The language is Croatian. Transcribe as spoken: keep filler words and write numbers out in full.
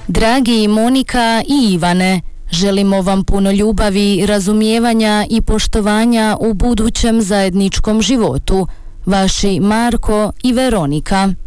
Dragi Monika i Ivane, želimo vam puno ljubavi, razumijevanja i poštovanja u budućem zajedničkom životu. Vaši Marko i Veronika.